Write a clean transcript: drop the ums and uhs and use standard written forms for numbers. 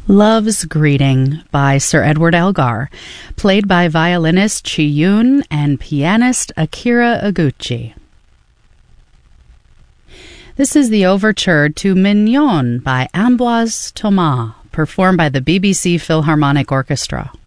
Love's Greeting by Sir Edward Elgar, played by violinist Chi-Yun and pianist Akira Iguchi. This is the overture to Mignon by Ambroise Thomas, performed by the BBC Philharmonic Orchestra.